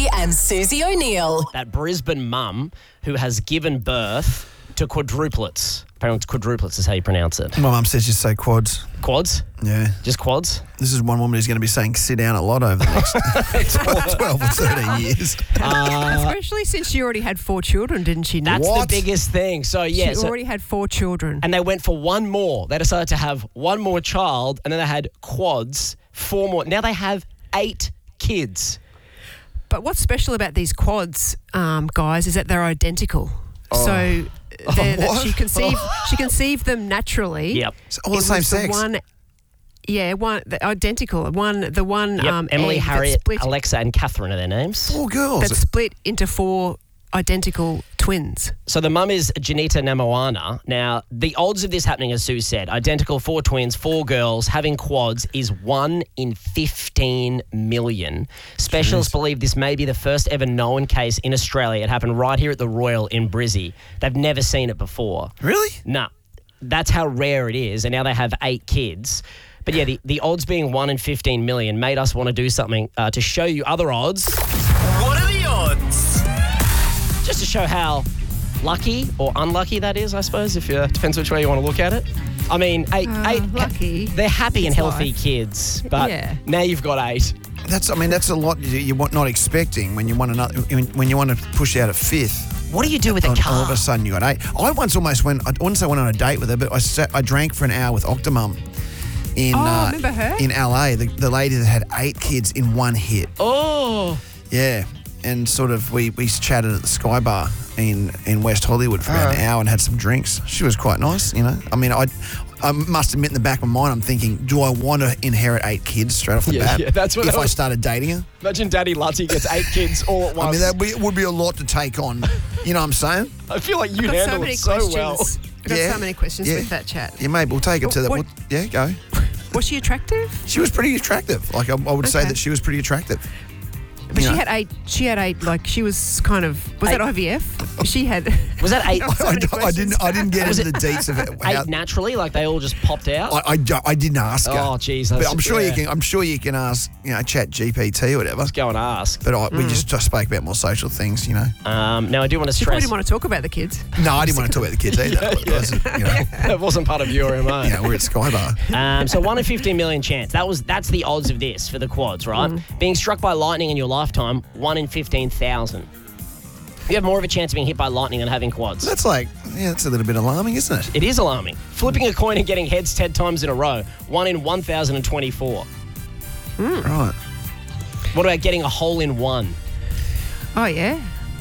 Maddie and Susie O'Neill. That Brisbane mum who has given birth to quadruplets. Apparently quadruplets is how you pronounce it. My mum says just say quads. Quads? Yeah. Just quads? This is one woman who's going to be saying sit down a lot over the next 12 or 13 years. Especially since she already had 4 children, didn't she? That's What? the biggest thing. So, yeah. She already had 4 children. And they went for one more. They decided to have one more child, and then they had quads, 4 more. Now they have 8 kids. But what's special about these quads, guys, is that they're identical. So what? she conceived them naturally. Yep. It's all the same sex. Identical. Yep. Emily, egg Harriet, that split, Alexa, and Catherine are their names. 4 girls. that split into 4 identical twins. So the mum is Janita Namoana. Now, the odds of this happening, as Sue said, identical, 4 twins, 4 girls, having quads is 1 in 15 million. Specialists believe this may be the first ever known case in Australia. It happened right here at the Royal in Brizzy. They've never seen it before. Really? No. That's how rare it is, and now they have 8 kids. But yeah, the odds being 1 in 15 million made us want to do something to show you other odds. What are the odds? Just to show how lucky or unlucky that is, I suppose, if depends which way you want to look at it. I mean, 8 lucky. They're happy and It's healthy life. kids, but Yeah. now you've got 8. That's a lot you're not expecting when you want to push out a 5th. What do you do with a All car? of a sudden you got 8. I once almost went. I wouldn't say I went on a date with her, but I drank for an hour with Octomum in remember her? in LA. The lady that had 8 kids in one hit. Oh, Yeah, and sort of we chatted at the Sky Bar in West Hollywood for about an hour and had some drinks. She was quite nice, you know. I mean, I must admit in the back of my mind, I'm thinking, do I want to inherit 8 kids straight off the bat? yeah, that's what if I I was- started dating her. imagine Daddy Lutty gets 8 kids all at once. I mean, would be a lot to take on. You know what I'm saying? I feel like you I've got so handle many it so questions. well. I've got Yeah. so many questions Yeah. with that chat. Yeah, mate, we'll take it to that. What- Yeah, go. Was she attractive? She was pretty attractive. Like I would say Okay. that she was pretty attractive. But You she know. had 8. She had 8. Like she was kind of. Was that IVF? She had. Was that 8? So many I didn't get Was into the deets of it. 8 naturally? Like they all just popped out? I didn't ask her. Oh, jeez. But I'm sure yeah. you can ask, Chat GPT or whatever. Go and ask. But we just spoke about more social things, you know. Now, I do want to She probably stress... didn't want to talk about the kids. No, I didn't want to talk about the kids either. I was, That wasn't part of your MO. we're at Sky Bar. So 1 in 15 million chance. That's the odds of this for the quads, right? Being struck by lightning in your lifetime, 1 in 15,000. You have more of a chance of being hit by lightning than having quads. That's that's a little bit alarming, isn't it? It is alarming. Flipping a coin and getting heads 10 times in a row, 1 in 1,024. Right. What about getting a hole in 1? Oh yeah.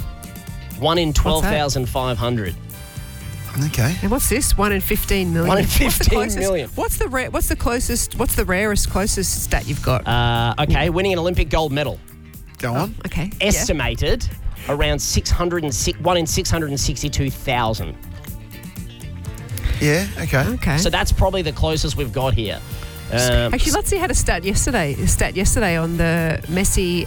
1 in What's that? 12,500. Okay. And what's this? 1 in 15 million. 1 in What's the 15 closest- million. What's the rarest closest stat you've got? Okay, winning an Olympic gold medal. Go on. Okay. Estimated around 1 in 662,000. Yeah. Okay. Yeah. Okay. So that's probably the closest we've got here. Actually, let's see. Had a stat yesterday on the Messi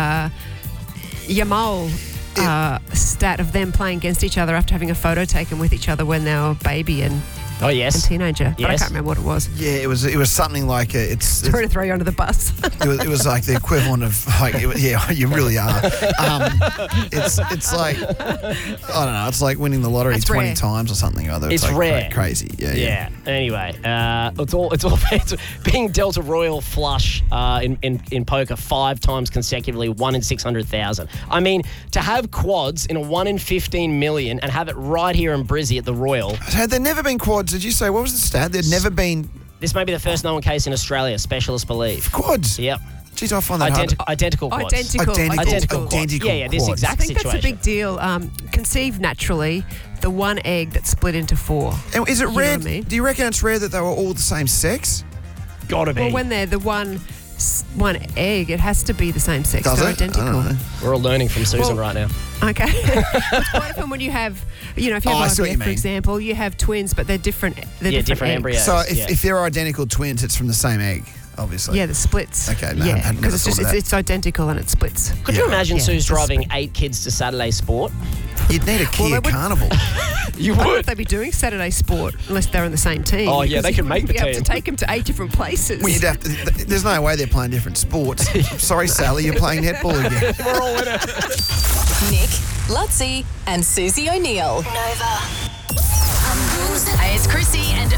Yamal stat of them playing against each other after having a photo taken with each other when they were a baby and Oh, yes. teenager. But I Yes. can't remember what it was. Yeah, it was something like Sorry to throw you under the bus. it was like the equivalent of you really are. It's like I don't know. It's like winning the lottery That's 20 rare. times or something or other. It's like rare. crazy. Yeah. Anyway, it's being dealt a royal flush in poker 5 times consecutively, 1 in 600,000. I mean, to have quads in a 1 in 15 million and have it right here in Brizzy at the Royal. Had there never been quads? Did you say what was the stat? There'd never been This may be the first known case in Australia, specialists believe. quads. Yep. Jeez, I find that hard. Identical quads. Identical. Identical Yeah, this quads. exact I think that's a situation. big deal. Conceived naturally, the one egg that split into 4. And is it You know rare? what I mean? Do you reckon it's rare that they were all the same sex? Gotta be. Well, when they're the one egg, it has to be the same sex. Does They're it? I identical. don't know. We're all learning from Susan Well- right now. Okay. It's quite often when you have, if you I have see what you IVF, for mean. example, you have different. They're different. They're Yeah, different eggs. embryos. So Yeah. if they're identical twins, it's from the same egg. obviously. Yeah, the splits. Okay, no, I yeah, hadn't because never thought of that. it's identical and it splits. Could you imagine Yeah, Sue's it's a driving split. 8 kids to Saturday Sport? You'd need a Kia they would- Carnival. You I don't know if they'd be doing Saturday sport unless they're in the same team. Oh, yeah, because they you can make wouldn't the be able team. to take them to 8 different places. Well, you'd have to, there's no way they're playing different sports. Sorry, Sally, you're playing netball again. We're all in it. Nick, Lutzi, and Susie O'Neill. Nova. Hey, it's Chrissy and